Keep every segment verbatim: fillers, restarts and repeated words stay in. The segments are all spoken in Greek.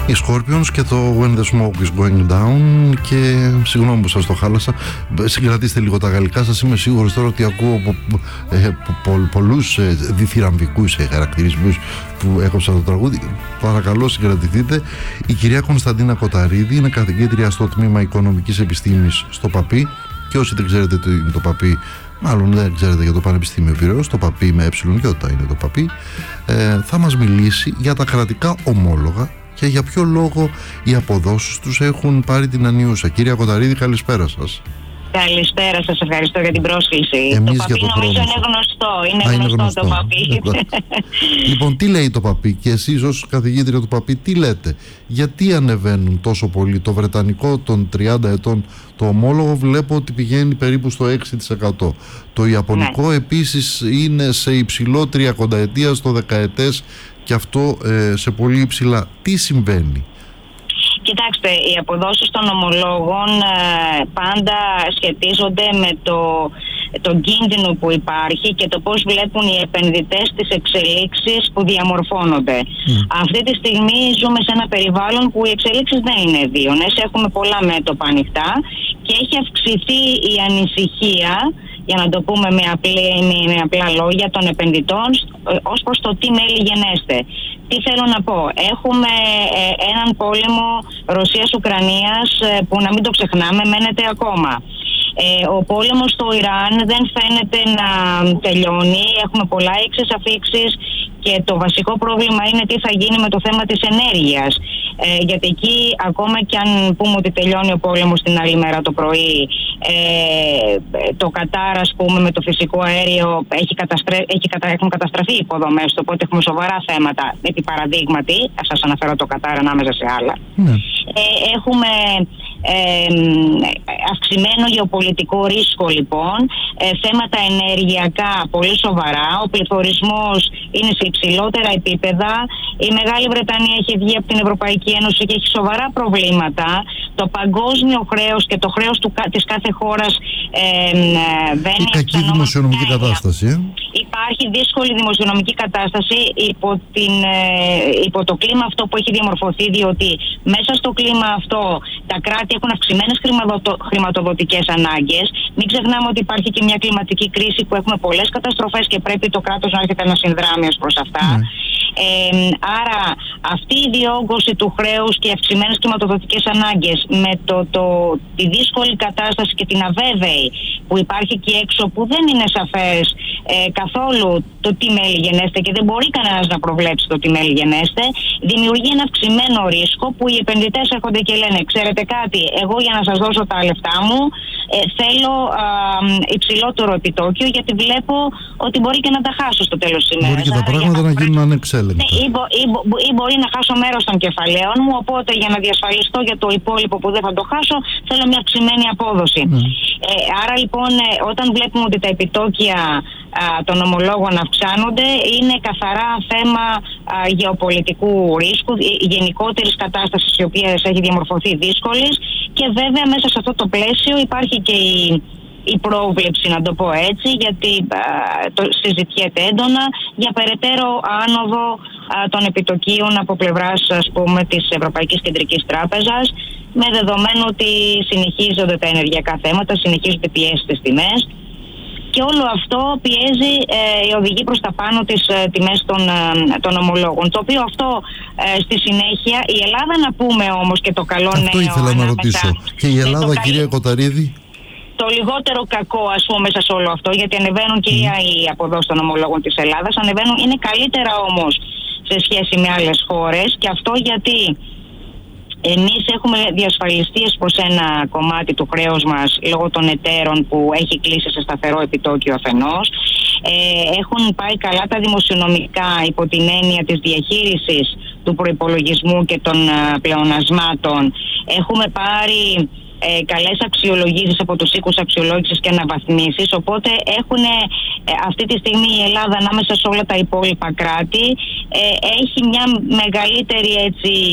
Οι Scorpions και το When the Smoke is Going Down. Και συγγνώμη που σας το χάλασα, συγκρατήστε λίγο τα γαλλικά σας. Είμαι σίγουρος τώρα ότι ακούω πο, ε, πο, πο, πολλούς ε, διθυραμβικούς ε, χαρακτηρισμούς που έκοψα το τραγούδι. Παρακαλώ συγκρατηθείτε. Η κυρία Κωνσταντίνα Κοταρίδη είναι καθηγήτρια στο τμήμα Οικονομικής Επιστήμης στο ΠΑΠΗ. Και όσοι δεν ξέρετε τι είναι το ΠΑΠΗ, μάλλον δεν ξέρετε για το Πανεπιστήμιο Πειραιώς, το ΠΑΠΗ με εψιλονιότητα είναι το ΠΑΠΗ, ε, θα μας μιλήσει για τα κρατικά ομόλογα και για ποιο λόγο οι αποδόσεις τους έχουν πάρει την ανιούσα. Κυρία Κοταρίδη, καλησπέρα σας. Καλησπέρα, σας ευχαριστώ για την πρόσκληση. Εμείς το για ΠΑΠΗ το νομίζω χρόνο είναι γνωστό. Είναι, Α, είναι γνωστό, γνωστό το ΠΑΠΗ. Λοιπόν, τι λέει το ΠΑΠΗ και εσείς ως καθηγήτρια του ΠΑΠΗ τι λέτε? Γιατί ανεβαίνουν τόσο πολύ? Το βρετανικό των τριάντα ετών το ομόλογο βλέπω ότι πηγαίνει περίπου στο έξι τοις εκατό. Το ιαπωνικό ναι. επίσης είναι σε υψηλό τριακονταετία στο δεκαετές και αυτό ε, σε πολύ υψηλά. Τι συμβαίνει? Κοιτάξτε, οι αποδόσεις των ομολόγων ε, πάντα σχετίζονται με το, τον κίνδυνο που υπάρχει και το πώς βλέπουν οι επενδυτές τις εξελίξεις που διαμορφώνονται. Mm. Αυτή τη στιγμή ζούμε σε ένα περιβάλλον που οι εξελίξεις δεν είναι ευίωνες, έχουμε πολλά μέτωπα ανοιχτά και έχει αυξηθεί η ανησυχία, για να το πούμε με, απλή, με απλά λόγια, των επενδυτών ως προς το τι μέλη γενέστε. Τι θέλω να πω? Έχουμε ε, έναν πόλεμο Ρωσίας-Ουκρανίας ε, που, να μην το ξεχνάμε, μένεται ακόμα. Ε, ο πόλεμος στο Ιράν δεν φαίνεται να τελειώνει. Έχουμε πολλά εξαφίξεις και το βασικό πρόβλημα είναι τι θα γίνει με το θέμα της ενέργειας. Ε, γιατί εκεί, ακόμα και αν πούμε ότι τελειώνει ο πόλεμος την άλλη μέρα το πρωί, ε, το Κατάρ, ας πούμε, με το φυσικό αέριο έχει, καταστρέ... έχει κατα... έχουν καταστραφεί οι υποδομές του, οπότε έχουμε σοβαρά θέματα. Επί παραδείγματι, θα σας αναφέρω το Κατάρ ανάμεσα σε άλλα. Mm. Ε, έχουμε ε, αυξημένο γεωπολιτικό ρίσκο, λοιπόν, ε, θέματα ενεργειακά πολύ σοβαρά, ο πληθωρισμός είναι σε υψηλότερα επίπεδα, η Μεγάλη Βρετανία έχει βγει από την Ευρωπαϊκή Ένωση και έχει σοβαρά προβλήματα, το παγκόσμιο χρέος και το χρέος του, της κάθε χώρας ε, βαίνει. Η κακή δημοσιονομική κατάσταση. Ε? Υπάρχει δύσκολη δημοσιονομική κατάσταση υπό, την, ε, υπό το κλίμα αυτό που έχει διαμορφωθεί, διότι μέσα στο κλίμα αυτό τα κράτη έχουν αυξημένες χρηματοδοτικές ανάγκες. Μην ξεχνάμε ότι υπάρχει και μια κλιματική κρίση που έχουμε πολλές καταστροφές και πρέπει το κράτος να έρχεται να συνδράμει ως προς αυτά. Mm. Ε, άρα αυτή η διόγκωση του χρέους και οι αυξημένες κλιματοδοτικές ανάγκες με το, το, τη δύσκολη κατάσταση και την αβέβαιη που υπάρχει εκεί έξω, που δεν είναι σαφές ε, καθόλου το τι μέλη γενέστε και δεν μπορεί κανένας να προβλέψει το τι μέλη γενέστε, δημιουργεί ένα αυξημένο ρίσκο που οι επενδυτές έρχονται και λένε: ξέρετε κάτι, εγώ για να σας δώσω τα λεφτά μου ε, θέλω α, υψηλότερο επιτόκιο, γιατί βλέπω ότι μπορεί και να τα χάσω στο τέλος της ημέρας. Μπορεί και τα πράγματα να, να γίνουν ανεξέλεγκτα. Ή, μπο, ή, μπο, ή μπορεί να χάσω μέρος των κεφαλαίων μου, οπότε για να διασφαλιστώ για το υπόλοιπο που δεν θα το χάσω, θέλω μια αυξημένη απόδοση. Mm. Ε, άρα λοιπόν, ε, όταν βλέπουμε ότι τα επιτόκια α, των ομολόγων αυξάνονται, είναι καθαρά θέμα α, γεωπολιτικού ρίσκου, γενικότερης κατάστασης η οποία έχει διαμορφωθεί δύσκολης, και βέβαια μέσα σε αυτό το πλαίσιο υπάρχει και η η πρόβλεψη, να το πω έτσι, γιατί α, το συζητιέται έντονα για περαιτέρω άνοδο α, των επιτοκίων από πλευράς, ας πούμε, της Ευρωπαϊκής Κεντρικής Τράπεζας, με δεδομένο ότι συνεχίζονται τα ενεργειακά θέματα, συνεχίζονται πιέσεις στις τιμές και όλο αυτό πιέζει, ε, οδηγεί προς τα πάνω τις ε, τιμές των, ε, των ομολόγων. Το οποίο αυτό ε, στη συνέχεια η Ελλάδα, να πούμε όμως και το καλό αυτό νέο. Αυτό ήθελα να ρωτήσω. Και η Ελλάδα, κυρία Κοταρίδη. Το λιγότερο κακό, ας πούμε, μέσα σε όλο αυτό, γιατί ανεβαίνουν και mm. οι αποδόσεις των ομολόγων της Ελλάδας, ανεβαίνουν, είναι καλύτερα όμως σε σχέση με άλλες χώρες, και αυτό γιατί εμείς έχουμε διασφαλιστεί προς ένα κομμάτι του χρέους μας λόγω των εταίρων που έχει κλείσει σε σταθερό επιτόκιο αφενός. Ε, έχουν πάει καλά τα δημοσιονομικά υπό την έννοια της διαχείρισης του προϋπολογισμού και των uh, πλεονασμάτων. Έχουμε πάρει Ε, καλές αξιολογήσεις από τους οίκους αξιολόγησης και αναβαθμίσεις, οπότε έχουν ε, αυτή τη στιγμή η Ελλάδα ανάμεσα σε όλα τα υπόλοιπα κράτη ε, έχει μια μεγαλύτερη, έτσι,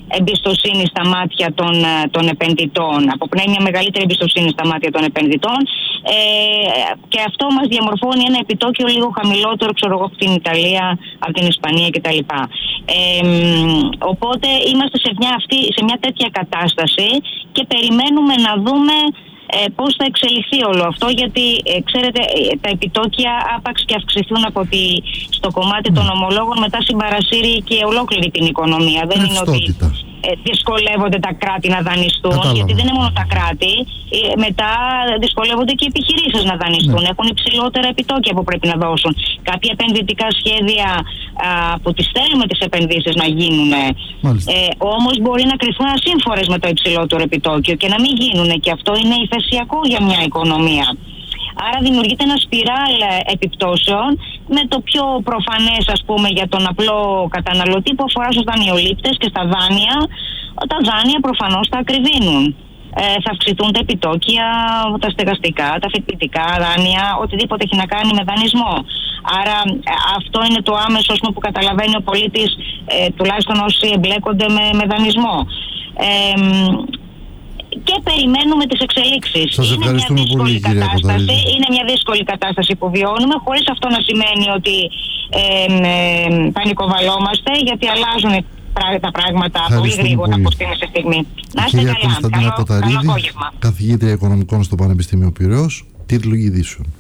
εμπιστοσύνη στα μάτια των, των επενδυτών. Αποπνέει μια μεγαλύτερη εμπιστοσύνη στα μάτια των επενδυτών ε, και αυτό μας διαμορφώνει ένα επιτόκιο λίγο χαμηλότερο, ξέρω εγώ, από την Ιταλία, από την Ισπανία κτλ. Ε, οπότε είμαστε σε μια, αυτή, σε μια τέτοια κατάσταση και περιμένουμε να δούμε ε, πώς θα εξελιχθεί όλο αυτό, γιατί ε, ξέρετε ε, τα επιτόκια άπαξ και αυξηθούν από τη, στο κομμάτι mm. των ομολόγων, μετά συμπαρασύρει και ολόκληρη την οικονομία. Δεν είναι ότι ε, δυσκολεύονται τα κράτη να δανειστούν. Κατάλαβα. Γιατί δεν είναι μόνο τα κράτη, ε, μετά δυσκολεύονται και οι επιχειρήσεις να δανειστούν. Mm. Έχουν υψηλότερα επιτόκια που πρέπει να δώσουν. Κάποια επενδυτικά σχέδια α, που τις θέλουμε τις επενδύσεις να γίνουν, ε, όμως μπορεί να κρυφθούν ασύμφορες με το υψηλότερο επιτόκιο και να μην γίνουν, και αυτό είναι υφεσιακό για μια οικονομία. Άρα δημιουργείται ένα σπιράλ επιπτώσεων, με το πιο προφανές, ας πούμε, για τον απλό καταναλωτή που αφορά στους δανειολήπτες και στα δάνεια. Τα δάνεια προφανώς θα ακριβίνουν. Ε, θα αυξηθούν τα επιτόκια, τα στεγαστικά, τα φοιτητικά δάνεια, οτιδήποτε έχει να κάνει με δανεισμό. Άρα αυτό είναι το άμεσο που καταλαβαίνει ο πολίτης, ε, τουλάχιστον όσοι εμπλέκονται με, με δανεισμό. Ε, και περιμένουμε τις εξελίξεις. Σας ευχαριστούμε πολύ, κυρία Κοταρίδη. Είναι μια δύσκολη κατάσταση που βιώνουμε, χωρίς αυτό να σημαίνει ότι ε, ε, πανικοβαλόμαστε, γιατί αλλάζουν τα πράγματα πολύ γρήγορα από στιγμή σε στιγμή. Να είστε καλά. Κωνσταντίνα Κοταρίδη, καθηγήτρια οικονομικών στο Πανεπιστήμιο Πειραιώς, τίτλο ειδήσεων.